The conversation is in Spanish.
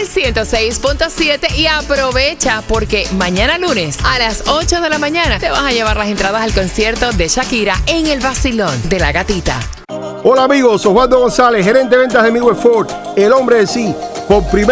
106.7 y aprovecha porque mañana lunes a las 8 de la mañana te vas a llevar las entradas al concierto de Shakira en el Vacilón de la Gatita. Hola amigos, Osvaldo González, gerente de ventas de Midwest Ford, el hombre de sí. Por primera